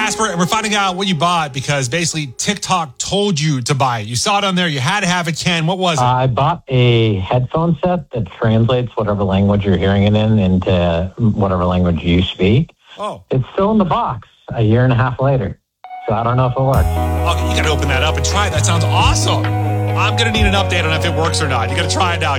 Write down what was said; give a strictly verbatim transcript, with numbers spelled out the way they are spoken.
Casper, and we're finding out what you bought because basically TikTok told you to buy it. You saw it on there. You had to have it, Ken. What was it? I bought a headphone set that translates whatever language you're hearing it in into whatever language you speak. Oh. It's still in the box a year and a half later. So I don't know if it works. Okay, you got to open that up and try it. That sounds awesome. I'm going to need an update on if it works or not. You got to try it out.